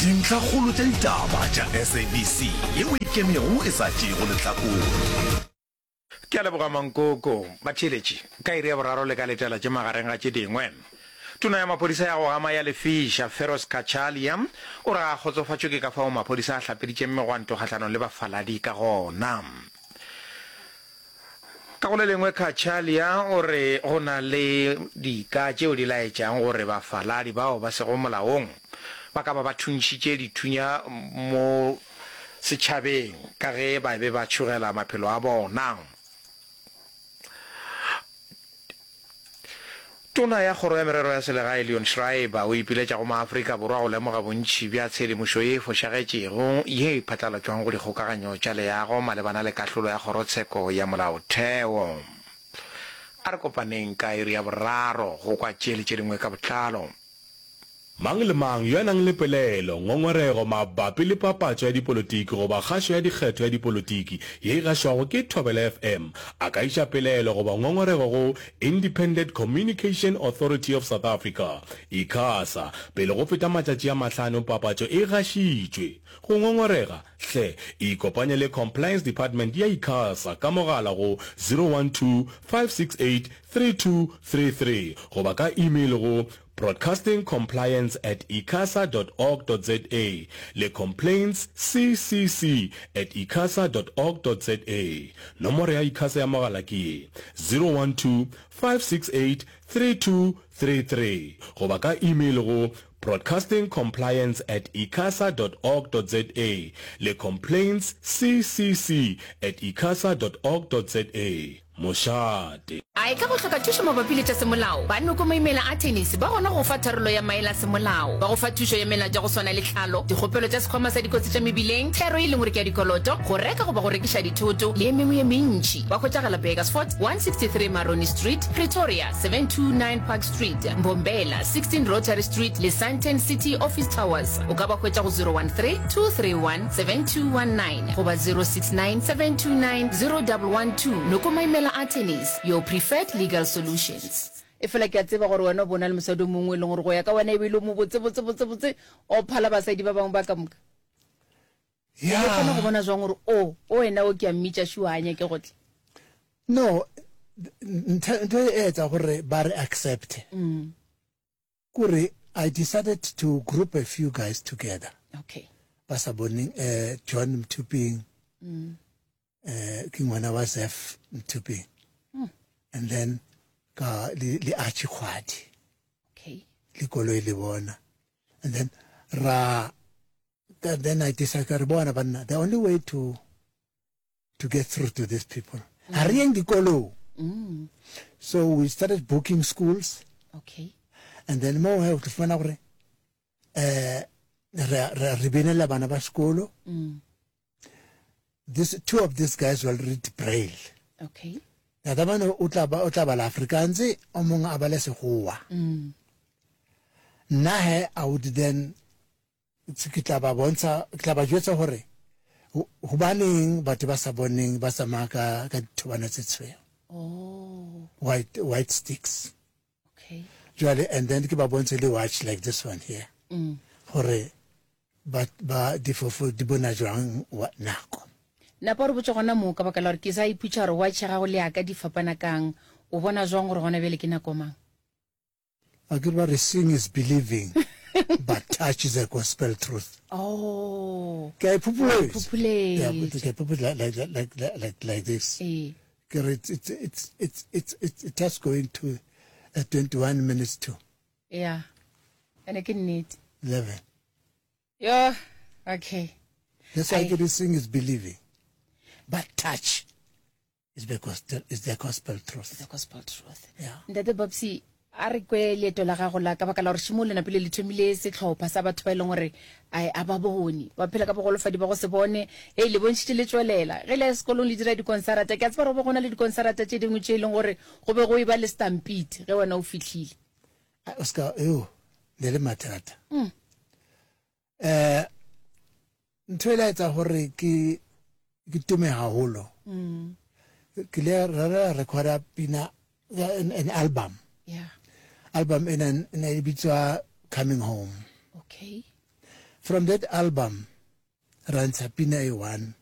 dintlha kgolo tša ditaba tša SABC yeo e kemego e sa tšego lehlakong. Ke a leboga Mankoko batšheletše ka iri ya boraro le ka letela tše magareng ga tše dingwe. Tona ya maphodisa ya go ama ya Lefisha Feroz Kachalia o re a kgotsofatšwe ke ka fao maphodisa a hlapeditše megwanto kgahlanong le bafaladi ka gona. Ka go le lengwe Kachalia o re go na le dika tšeo di laetšang gore bafaladi bao ba sego molaong ba ka ba thuntšitše dithunya mo setšhabeng ka ge ba be ba tšhogela maphelo a bona. Tona ya kgoro ya merero ya selegae Leon Schreiber o ipiletša go maAfrika Borwa go lemoga bontši bja tshedimošo ye e fošagetšego ye e phatlalatšwang go dikgokaganyo tša leago malebana le kahlolo ya kgorotsheko ya molaotheo. A re kopaneng ka iri ya boraro go kwa tšele tše dingwe ka botlalo. Mang le mang yo a nang le pelelo ngongorego mabapi le papatšo ya dipolotiki goba kgašo ya dikgetho ya dipolotiki ye e gašwago ke Thobela FM a ka iša pelelo goba ngongorego go Independent Communication Authority of South Africa ICASA pele go feta matšatši a mahlano papatšo e gašitšwe. Go ngongorega hle ikopanye le Compliance Department ya ICASA ka mogala go 012 568 3233 goba ka email go broadcastingcompliance@icasa.org.za le complaints ccc@icasa.org.za. Nomoro ya ICASA ya mogala ke 012 568 3233 goba ka email go broadcastingcompliance@icasa.org.za le complaints ccc@icasa.org.za. Moshate a ka go hloka thušo mabapi le tša semolao ba noko maimela a tennis ba gona go fa tharolo ya maela semolao ba go fa thušo ya mela tša go swana le tlhalo dikgopelo tša sekgwama sa dikotsi tša mebileng thero e leng gore ke ya dikoloto go reka goba go rekiša dithoto le mengwe ye mentši ba hwetšagala Bakersford 163 Maroni Street, Pretoria 729 Park Street, Mbombela 16 Rotary Street le Sandton City Office Towers. O ka ba hwetša go 013 231 7219 goba 069 729 0112. Noko maimela a tennis, your preferred legal solutions. E fela ke a tseba gore wena o bona le mosadi o mongwe e leng gore go ya ka wena e bile mo botse o phala basadi ba bangwe ba ka moka. Ya kgona go bona jwang gore o wena o ke a mmitša shuanya ke gotle. No, ntho e etsa gore ba re accept. Kore I decided to group a few guys together. Okay. Ba sa boneng John Mtuping. King Wana was F Mtuping. And then ka li Archie Khwadi. Okay. Li Koloi le bona. And then then I decided the only way to get through to these people. Harieng di Kolo. So we started booking schools. Okay. And then more help to find out Ribinella bana ba skolo. Two of these guys will read Braille. Okay. The other one utlaba la Afrikaans omong abale sekgowa. Nahe I would then kitaba bontsha kitaba jwetsa hore hubaneng batho ba sa boneng ba samaka ka thobana tsetswe. Oh. White sticks. Okay. And then ke ba bontsha le watch like this one here. Hore ba difofo di bona jwang wa nako. Na pa re botse gona mo ka baka la re ke sa iputša re wa tšhega go le aka di fapana kang o bona jwang gore gona bele ke nako mang. Everybody seeing is believing, but touch is a gospel truth. Oh. Okay, populate. Yeah, like this. It's just going to 21 minutes to. Yeah. And I can need 11. Yeah. Okay. That's why everything is believing. But touch is because it's the gospel truth. The gospel truth. Yeah. Ndate Babsi a re kwe leto la gago la ka baka la re shimole na pele le thomile setlhopha sa batho ba ileng gore ai aba bone ba phela ka bogolofadi ba go se bone e le bontshitse le tswelela ge le sekolong le dira di concert ke a tsaba go bona le di concert tše dingwe tše ileng gore go be go iba le stampede ge wena o fitlhile. Oscar le le mathata. Ntwela etsa hore ke tume haholo. Ke le recorda pina an album. Yeah. Album in a bitswa Coming Home. Okay. from that album Rantsha Pina A1